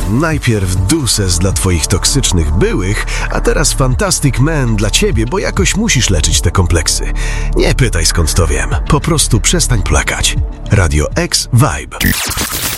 Najpierw Deuces dla twoich toksycznych byłych, a teraz Fantastic Man dla ciebie, bo jakoś musisz leczyć te kompleksy. Nie pytaj skąd to wiem, po prostu przestań plakać. Radio X Vibe.